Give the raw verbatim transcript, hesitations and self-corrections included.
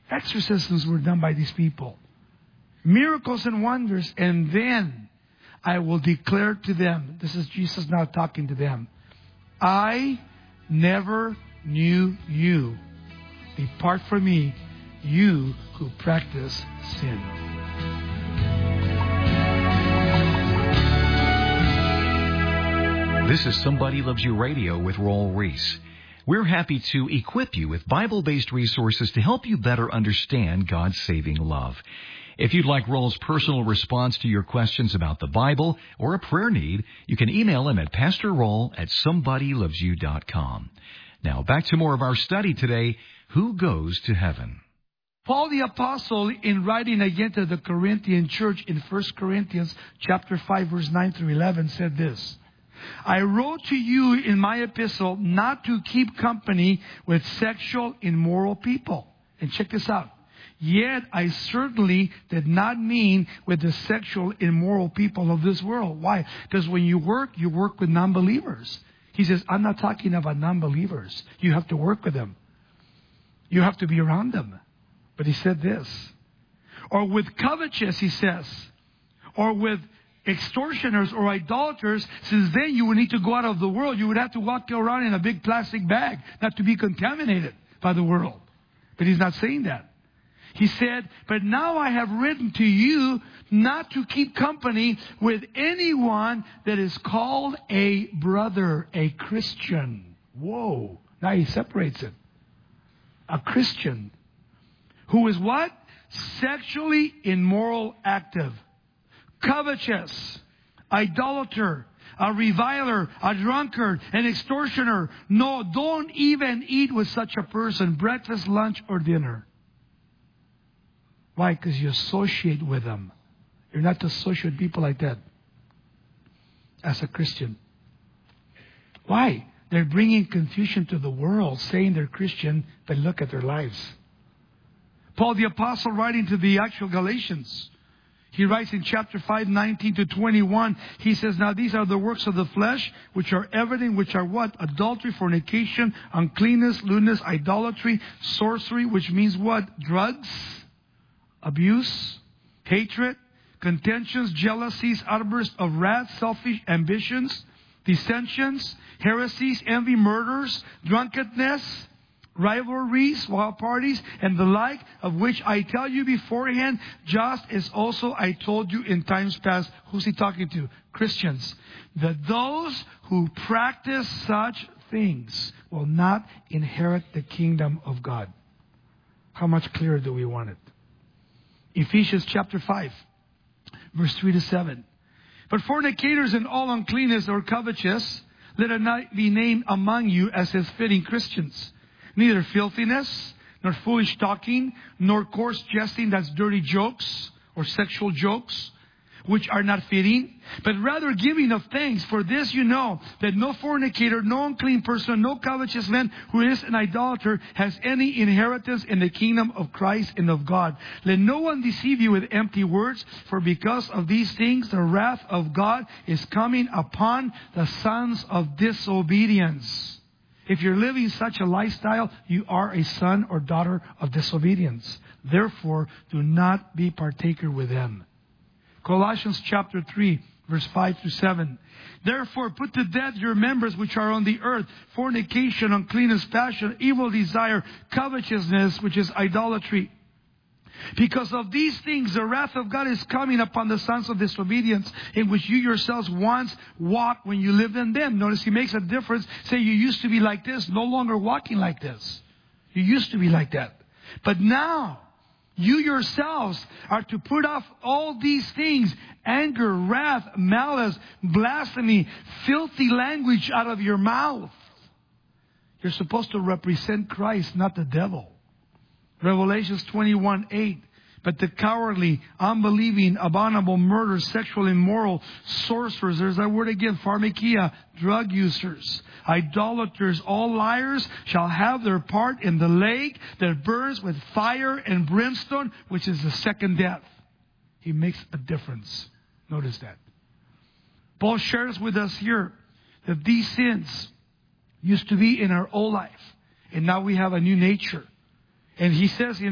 Exorcisms were done by these people. Miracles and wonders. And then I will declare to them, this is Jesus now talking to them, I never knew you. Depart from me, you who practice sin. This is Somebody Loves You Radio with Raul Ries. We're happy to equip you with Bible-based resources to help you better understand God's saving love. If you'd like Raul's personal response to your questions about the Bible or a prayer need, you can email him at pastor raul at somebody loves you dot com. Now, back to more of our study today, Who Goes to Heaven? Paul the Apostle, in writing again to the Corinthian church in First Corinthians chapter five, verse nine through eleven, said this, I wrote to you in my epistle not to keep company with sexual immoral people. And check this out. Yet I certainly did not mean with the sexual immoral people of this world. Why? Because when you work, you work with non-believers. He says, I'm not talking about non-believers. You have to work with them. You have to be around them. But he said this. Or with covetous, he says. Or with extortioners or idolaters, since then you would need to go out of the world. You would have to walk around in a big plastic bag, not to be contaminated by the world. But he's not saying that. He said, but now I have written to you not to keep company with anyone that is called a brother, a Christian. Whoa. Now he separates it. A Christian. Who is what? Sexually immoral active. Covetous, idolater, a reviler, a drunkard, an extortioner. No, don't even eat with such a person, breakfast, lunch, or dinner. Why? Because you associate with them. You're not to associate with people like that as a Christian. Why? They're bringing confusion to the world, saying they're Christian, but look at their lives. Paul the Apostle, writing to the actual Galatians, he writes in chapter five, nineteen to twenty-one, he says, now these are the works of the flesh, which are evident, which are what? Adultery, fornication, uncleanness, lewdness, idolatry, sorcery, which means what? Drugs, abuse, hatred, contentions, jealousies, outbursts of wrath, selfish ambitions, dissensions, heresies, envy, murders, drunkenness, rivalries, wild parties, and the like, of which I tell you beforehand, just as also I told you in times past. Who's he talking to? Christians. That those who practice such things will not inherit the kingdom of God. How much clearer do we want it? Ephesians chapter five, verse three to seven. But fornicators and all uncleanness or covetous, let it not be named among you as is fitting Christians. Neither filthiness, nor foolish talking, nor coarse jesting, that's dirty jokes or sexual jokes, which are not fitting, but rather giving of thanks. For this you know, that no fornicator, no unclean person, no covetous man who is an idolater has any inheritance in the kingdom of Christ and of God. Let no one deceive you with empty words, for because of these things the wrath of God is coming upon the sons of disobedience. If you're living such a lifestyle, you are a son or daughter of disobedience. Therefore, do not be partaker with them. Colossians chapter three, verse five through seven. Therefore, put to death your members which are on the earth, fornication, uncleanness, passion, evil desire, covetousness, which is idolatry. Because of these things, the wrath of God is coming upon the sons of disobedience, in which you yourselves once walked when you lived in them. Notice he makes a difference. Say you used to be like this, no longer walking like this. You used to be like that. But now, you yourselves are to put off all these things: anger, wrath, malice, blasphemy, filthy language out of your mouth. You're supposed to represent Christ, not the devil. Revelations twenty-one eight. But the cowardly, unbelieving, abominable, murderers, sexual, immoral, sorcerers, there's that word again, pharmakia, drug users, idolaters, all liars shall have their part in the lake that burns with fire and brimstone, which is the second death. He makes a difference. Notice that. Paul shares with us here that these sins used to be in our old life, and now we have a new nature. And he says in